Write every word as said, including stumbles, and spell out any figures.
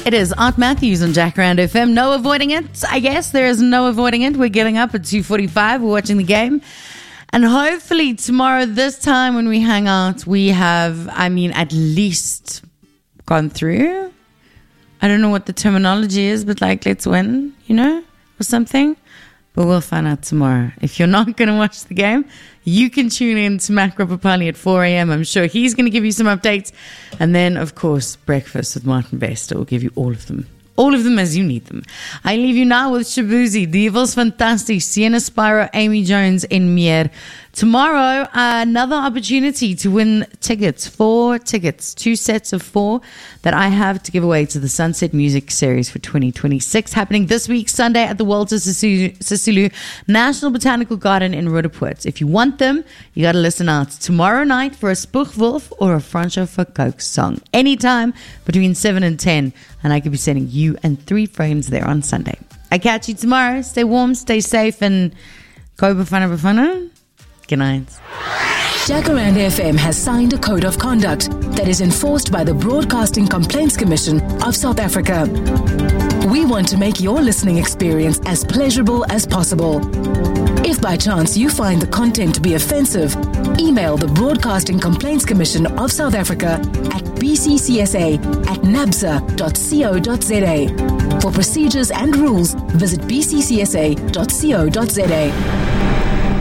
It is Art Matthews on Jacaranda F M. No avoiding it, I guess. There is no avoiding it. We're getting up at two forty-five. We're watching the game. And hopefully tomorrow, this time when we hang out, we have, I mean, at least gone through. I don't know what the terminology is, but like, let's win, you know, or something. But we'll find out tomorrow. If you're not going to watch the game, you can tune in to Mac Rapapani at four a.m. I'm sure he's going to give you some updates. And then, of course, breakfast with Martin Bester will give you all of them. All of them as you need them. I leave you now with Shabuzi, Devil's Fantastic, Sienna Spyro, Amy Jones in Meer. Tomorrow, uh, another opportunity to win tickets, four tickets, two sets of four that I have to give away to the Sunset Music Series for twenty twenty-six, happening this week, Sunday at the Walter Sisulu National Botanical Garden in Roodepoort. If you want them, you got to listen out tomorrow night for a Spoegwolf or a Franco for Coke song. Anytime between seven and ten, and I could be sending you and three friends there on Sunday. I catch you tomorrow. Stay warm, stay safe, and go bafana bafana. Good night. Jacaranda F M has signed a code of conduct that is enforced by the Broadcasting Complaints Commission of South Africa. We want to make your listening experience as pleasurable as possible. If by chance you find the content to be offensive, email the Broadcasting Complaints Commission of South Africa at b c c s a at nabsa dot co dot z a. For procedures and rules, visit b c c s a dot co dot z a.